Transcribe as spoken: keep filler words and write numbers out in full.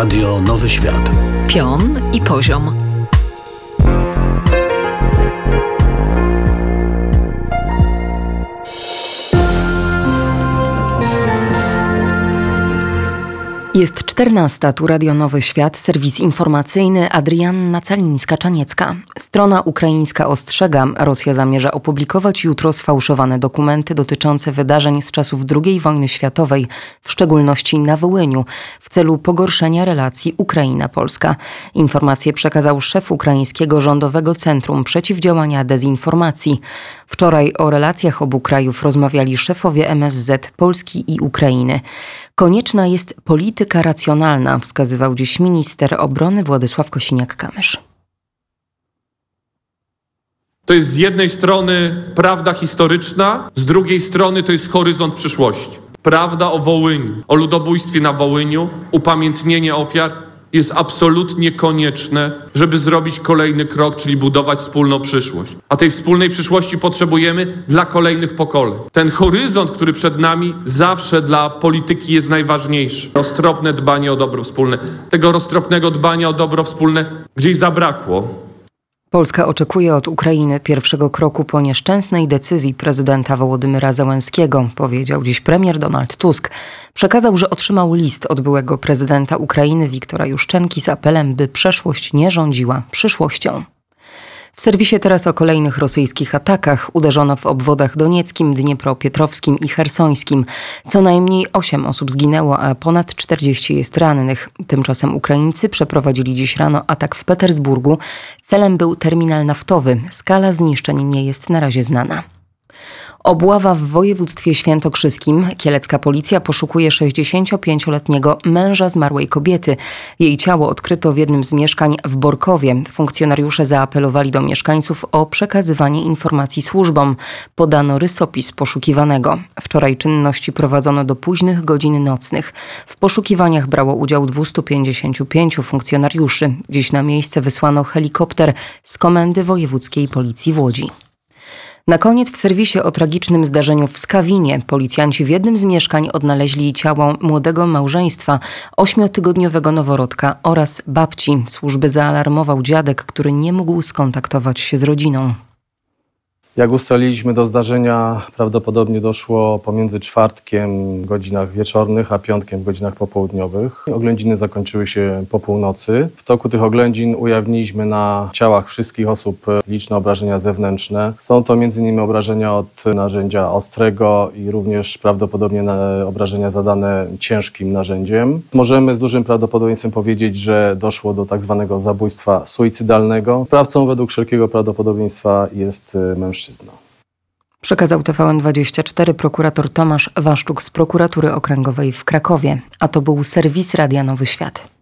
Radio Nowy Świat. Pion i poziom. Jest czternasta, tu Radio Nowy Świat, serwis informacyjny, Adrianna Calińska-Czaniecka. Strona ukraińska ostrzega, Rosja zamierza opublikować jutro sfałszowane dokumenty dotyczące wydarzeń z czasów drugiej wojny światowej, w szczególności na Wołyniu, w celu pogorszenia relacji Ukraina-Polska. Informację przekazał szef ukraińskiego Rządowego Centrum Przeciwdziałania Dezinformacji. Wczoraj o relacjach obu krajów rozmawiali szefowie M S Z Polski i Ukrainy. Konieczna jest polityka racjonalna, wskazywał dziś minister obrony Władysław Kosiniak-Kamysz. To jest z jednej strony prawda historyczna, z drugiej strony to jest horyzont przyszłości. Prawda o Wołyniu, o ludobójstwie na Wołyniu, upamiętnienie ofiar jest absolutnie konieczne, żeby zrobić kolejny krok, czyli budować wspólną przyszłość. A tej wspólnej przyszłości potrzebujemy dla kolejnych pokoleń. Ten horyzont, który przed nami, zawsze dla polityki jest najważniejszy. Roztropne dbanie o dobro wspólne. Tego roztropnego dbania o dobro wspólne gdzieś zabrakło. Polska oczekuje od Ukrainy pierwszego kroku po nieszczęsnej decyzji prezydenta Wołodymyra Zełenskiego, powiedział dziś premier Donald Tusk. Przekazał, że otrzymał list od byłego prezydenta Ukrainy Wiktora Juszczenki z apelem, by przeszłość nie rządziła przyszłością. W serwisie teraz o kolejnych rosyjskich atakach. Uderzono w obwodach donieckim, dniepropietrowskim i chersońskim. Co najmniej osiem osób zginęło, a ponad czterdzieści jest rannych. Tymczasem Ukraińcy przeprowadzili dziś rano atak w Petersburgu. Celem był terminal naftowy. Skala zniszczeń nie jest na razie znana. Obława w województwie świętokrzyskim. Kielecka policja poszukuje sześćdziesięciopięcioletniego męża zmarłej kobiety. Jej ciało odkryto w jednym z mieszkań w Borkowie. Funkcjonariusze zaapelowali do mieszkańców o przekazywanie informacji służbom. Podano rysopis poszukiwanego. Wczoraj czynności prowadzono do późnych godzin nocnych. W poszukiwaniach brało udział dwieście pięćdziesiąt pięć funkcjonariuszy. Dziś na miejsce wysłano helikopter z Komendy Wojewódzkiej Policji w Łodzi. Na koniec w serwisie o tragicznym zdarzeniu w Skawinie. Policjanci w jednym z mieszkań odnaleźli ciało młodego małżeństwa, ośmiotygodniowego noworodka oraz babci. Służby zaalarmował dziadek, który nie mógł skontaktować się z rodziną. Jak ustaliliśmy, do zdarzenia prawdopodobnie doszło pomiędzy czwartkiem w godzinach wieczornych, a piątkiem w godzinach popołudniowych. Oględziny zakończyły się po północy. W toku tych oględzin ujawniliśmy na ciałach wszystkich osób liczne obrażenia zewnętrzne. Są to między innymi obrażenia od narzędzia ostrego i również prawdopodobnie obrażenia zadane ciężkim narzędziem. Możemy z dużym prawdopodobieństwem powiedzieć, że doszło do tak zwanego zabójstwa suicydalnego. Sprawcą według wszelkiego prawdopodobieństwa jest mężczyzna. Przekazał T V N dwadzieścia cztery prokurator Tomasz Waszczuk z prokuratury okręgowej w Krakowie, a to był serwis Radia Nowy Świat.